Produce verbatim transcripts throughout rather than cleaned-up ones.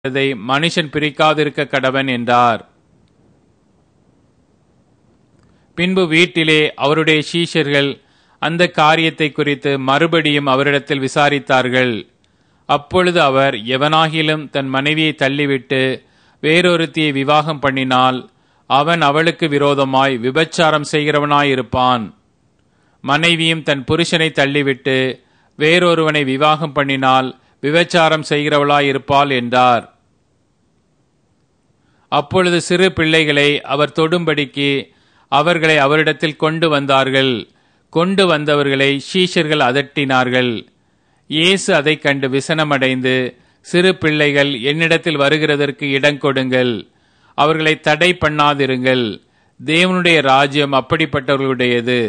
அதை மனுஷன் பிரிக்காதிருக்க கடவன் என்றார். பின்பு வீட்டிலே அவருடைய சீஷர்கள் அந்த காரியத்தை குறித்து மறுபடியும் அவரிடத்தில் விசாரித்தார்கள். அப்பொழுது அவர், எவனாகிலும் தன் மனைவியை தள்ளிவிட்டு வேறொருத்தியை விவாகம் பண்ணினால் அவன் அவளுக்கு விரோதமாய் விபச்சாரம் செய்கிறவனாயிருப்பான். மனைவியும் தன் புருஷனை தள்ளிவிட்டு வேறொருவனை விவாகம் பண்ணினால் விபச்சாரம் செய்கிறவளாயிருப்பாள் என்றார். அப்பொழுது சிறு பிள்ளைகளை அவர் தொடும்படிக்கு அவர்களை அவரிடத்தில் கொண்டு வந்தார்கள். கொண்டு வந்தவர்களை சீஷர்கள் அதட்டினார்கள். இயேசு அதை கண்டு விசனமடைந்து, சிறு பிள்ளைகள் என்னிடத்தில் வருகிறதற்கு இடங்கொடுங்கள், அவர்களை தடை பண்ணாதிருங்கள், தேவனுடைய ராஜ்யம் அப்படிப்பட்டவர்களுடையது.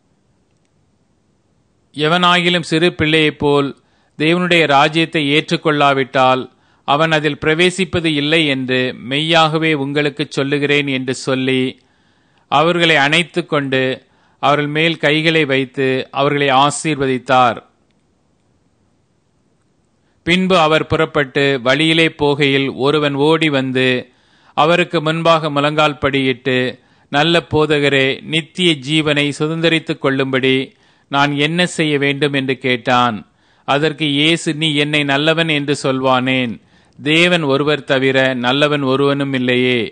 எவனாகிலும் சிறு பிள்ளையைப் போல் தேவனுடைய ராஜ்யத்தை ஏற்றுக்கொள்ளாவிட்டால் அவன் அதில் பிரவேசிப்பது இல்லை என்று மெய்யாகவே உங்களுக்கு சொல்லுகிறேன் என்று சொல்லி அவர்களை அணைத்து கொண்டு அவர்கள் மேல் கைகளை வைத்து அவர்களை ஆசீர்வதித்தார். பின்பு அவர் புறப்பட்டு வழியிலே போகையில் ஒருவன் ஓடி வந்து அவருக்கு முன்பாக முழங்கால் படியிட்டு, நல்ல போதகரே, நித்திய ஜீவனை சுதந்தரித்துக் கொள்ளும்படி நான் என்ன செய்ய வேண்டும் என்று கேட்டான். அதற்கு இயேசு, நீ என்னை நல்லவன் என்று சொல்வானேன்? தேவன் ஒருவர் தவிர நல்லவன் ஒருவனும் இல்லையே.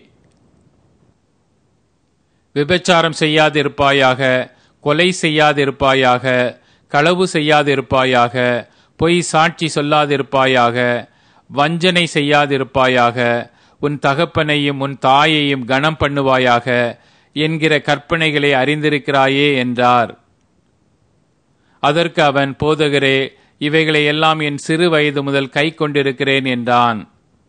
விபச்சாரம் செய்யாதிருப்பாயாக, கொலை செய்யாதிருப்பாயாக, களவு செய்யாதிருப்பாயாக, பொய் சாட்சி சொல்லாதிருப்பாயாக, வஞ்சனை செய்யாதிருப்பாயாக, உன் தகப்பனையும் உன் தாயையும் கனம் பண்ணுவாயாக என்கிற கற்பனைகளை அறிந்திருக்கிறாயே என்றார். அதற்கு அவன், போதகரே, இவைகளை எல்லாம் என் சிறு வயது முதல் கை கொண்டிருக்கிறேன் என்றான்.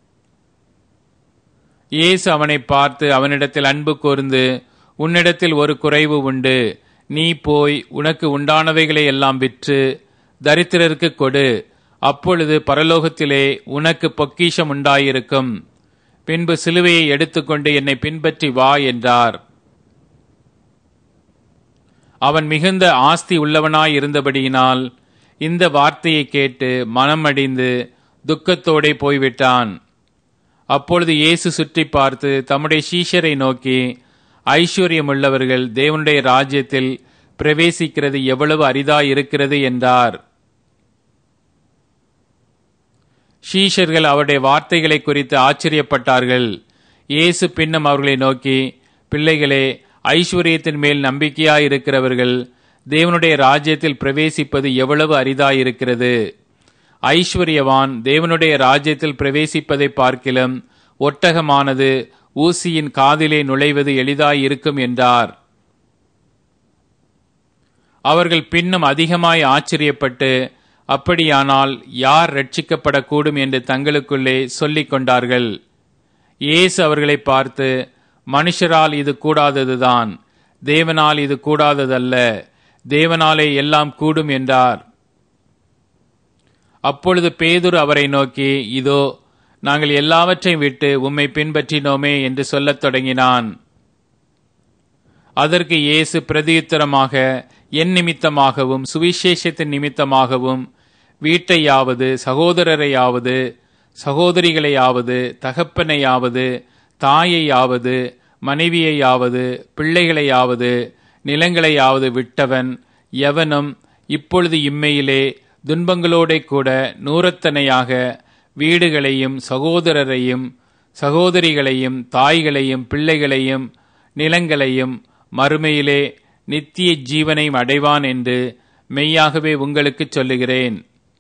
இயேசு அவனை பார்த்து அவனிடத்தில் அன்பு கூர்ந்து, உன்னிடத்தில் ஒரு குறைவு உண்டு. நீ போய் உனக்கு உண்டானவைகளை எல்லாம் விற்று தரித்திரருக்கு கொடு, அப்பொழுது பரலோகத்திலே உனக்கு பொக்கிஷம் உண்டாயிருக்கும். பின்பு சிலுவையை எடுத்துக்கொண்டு என்னை பின்பற்றி வா என்றார். அவன் மிகுந்த ஆஸ்தி உள்ளவனாய் இருந்தபடியினால் இந்த வார்த்தையை கேட்டு மனமடிந்து துக்கத்தோடே போய்விட்டான். அப்பொழுது இயேசு சுற்றி பார்த்து தம்முடைய சீஷரை நோக்கி, ஐஸ்வர்யமுள்ளவர்கள் தேவனுடைய ராஜ்யத்தில் பிரவேசிக்கிறது எவ்வளவு அரிதாயிருக்கிறது என்றார். சீஷர்கள் அவருடைய வார்த்தைகளை குறித்து ஆச்சரியப்பட்டார்கள். இயேசு பின்னும் அவர்களை நோக்கி, பிள்ளைகளே, ஐஸ்வர்யத்தின் மேல் நம்பிக்கையாயிருக்கிறவர்கள் தேவனுடைய ராஜ்யத்தில் பிரவேசிப்பது எவ்வளவு அரிதாயிருக்கிறது. ஐஸ்வர்யவான் தேவனுடைய ராஜ்யத்தில் பிரவேசிப்பதை பார்க்கிலும் ஒட்டகமானது ஊசியின் காதிலே நுழைவது எளிதாயிருக்கும் என்றார். அவர்கள் பின்னும் அதிகமாய் ஆச்சரியப்பட்டு, அப்படியானால் யார் ரட்சிக்கப்படக்கூடும் என்று தங்களுக்குள்ளே சொல்லிக் கொண்டார்கள். இயேசு அவர்களை பார்த்து, மனுஷரால் இது கூடாததுதான், தேவனால் இது கூடாததல்ல, தேவனாலே எல்லாம் கூடும் என்றார். அப்பொழுது பேதுரு அவரை நோக்கி, இதோ நாங்கள் எல்லாவற்றையும் விட்டு உம்மை பின்பற்றினோமே என்று சொல்லத் தொடங்கினான். அதற்கு இயேசு பிரதியுத்தரமாக, என் நிமித்தமாகவும் சுவிசேஷத்தின் நிமித்தமாகவும் வீட்டையாவது சகோதரரையாவது சகோதரிகளையாவது தகப்பனையாவது தாயையாவது மனைவியையாவது பிள்ளைகளையாவது நிலங்களையாவது விட்டவன் எவனும் இப்பொழுது இம்மையிலே துன்பங்களோட கூட நூறத்தனையாக வீடுகளையும் சகோதரரையும் சகோதரிகளையும் தாய்களையும் பிள்ளைகளையும் நிலங்களையும் மறுமையிலே நித்திய ஜீவனையும் அடைவான் என்று மெய்யாகவே உங்களுக்கு சொல்லுகிறேன்.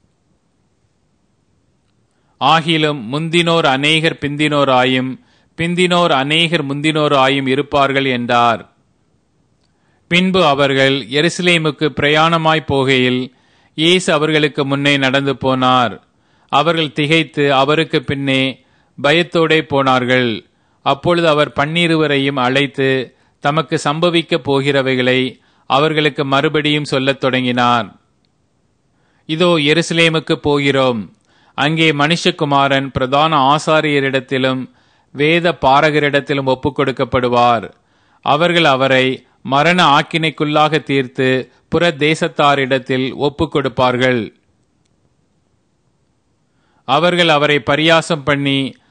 ஆகிலும் முந்தினோர் அநேகர் பிந்தினோர் ஆயும் பிந்தினோர் அநேகர் முந்தினோர் ஆயும் இருப்பார்கள் என்றார். பின்பு அவர்கள் எருசலேமுக்கு பிரயாணமாய் போகையில் இயேசு அவர்களுக்கு முன்னே நடந்து போனார். அவர்கள் திகைத்து அவருக்கு பின்னே பயத்தோடே போனார்கள். அப்பொழுது அவர் பன்னிருவரையும் அழைத்து தமக்கு சம்பவிக்கப் போகிறவைகளை அவர்களுக்கு மறுபடியும் சொல்லத் தொடங்கினார். இதோ எருசலேமுக்கு போகிறோம். அங்கே மனுஷகுமாரன் பிரதான ஆசாரியரிடத்திலும் வேத பாரகரிடத்திலும் ஒப்புக் கொடுக்கப்படுவார். அவர்கள் அவரை மரண ஆக்கினைக்குள்ளாக தீர்த்து புற தேசத்தாரிடத்தில் ஒப்புக் கொடுப்பார்கள். அவர்கள் அவரை பரியாசம் பண்ணி